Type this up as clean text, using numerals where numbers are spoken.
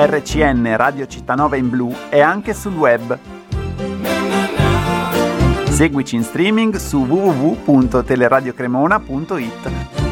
RCN Radio Cittanova in blu è anche sul web. Seguici in streaming su www.teleradiocremona.it.